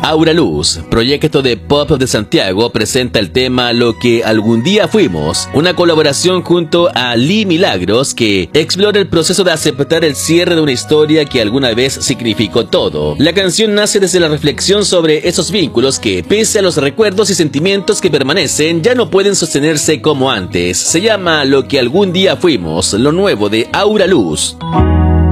Aura Luz, proyecto de pop de Santiago, presenta el tema Lo que algún día fuimos, una colaboración junto a Lee Milagros que explora el proceso de aceptar el cierre de una historia que alguna vez significó todo. La canción nace desde la reflexión sobre esos vínculos que, pese a los recuerdos y sentimientos que permanecen, ya no pueden sostenerse como antes. Se llama Lo que algún día fuimos, lo nuevo de Aura Luz.